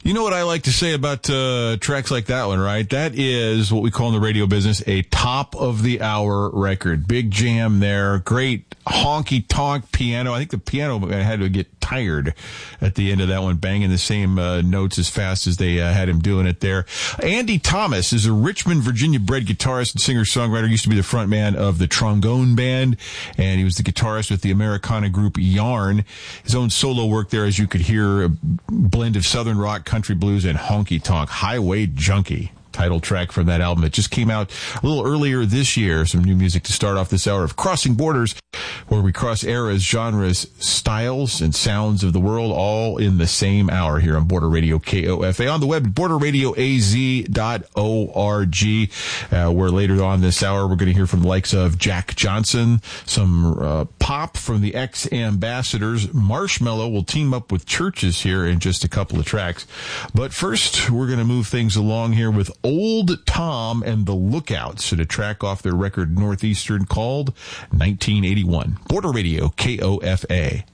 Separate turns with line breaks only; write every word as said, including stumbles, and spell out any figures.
You know what I like to say about uh, tracks like that one, right? That is what we call in the radio business a top-of-the-hour record. Big jam there. Great honky-tonk piano. I think the piano had to get tired at the end of that one, banging the same uh, notes as fast as they uh, had him doing it there. Andy Thomas is a Richmond, Virginia-bred guitarist and singer-songwriter. Used to be the frontman of the Trombone Band, and he was the guitarist with the Americana group Yarn. His own solo work there, as you could hear, a blend of southern rock, country blues, and honky-tonk. Highway Junkie, title track from that album. It just came out a little earlier this year. Some new music to start off this hour of Crossing Borders, where we cross eras, genres, styles, and sounds of the world, all in the same hour here on Border Radio K O F A. On the web, border radio a z dot org, uh, where later on this hour we're going to hear from the likes of Jack Johnson, some uh, pop from the X-Ambassadors. Marshmello will team up with Churches here in just a couple of tracks. But first, we're going to move things along here with Old Tom and the Lookouts, at a track off their record Northeastern called nineteen eighty-one. Border Radio, K O F A.